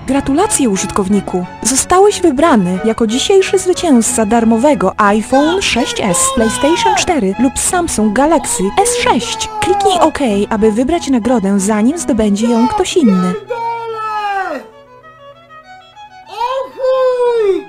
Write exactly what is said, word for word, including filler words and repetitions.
Gratulacje, użytkowniku! Zostałeś wybrany jako dzisiejszy zwycięzca darmowego iPhone sześć S, PlayStation cztery lub Samsung Galaxy S sześć. Kliknij OK, aby wybrać nagrodę, zanim zdobędzie ją ktoś inny.